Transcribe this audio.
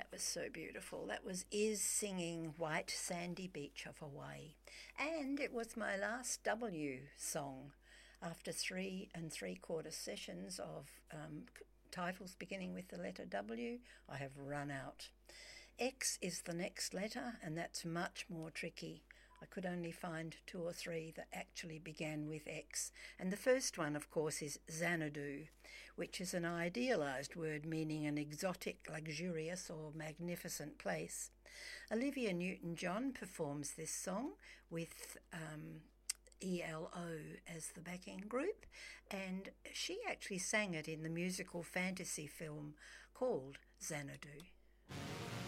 That was so beautiful. That was Is singing White Sandy Beach of Hawaii. And it was my last W song. After 3 3/4 sessions of titles beginning with the letter W, I have run out. X is the next letter, and that's much more tricky. I could only find 2 or 3 that actually began with X. And the first one, of course, is Xanadu, which is an idealised word meaning an exotic, luxurious or magnificent place. Olivia Newton-John performs this song with ELO as the backing group, and she actually sang it in the musical fantasy film called Xanadu.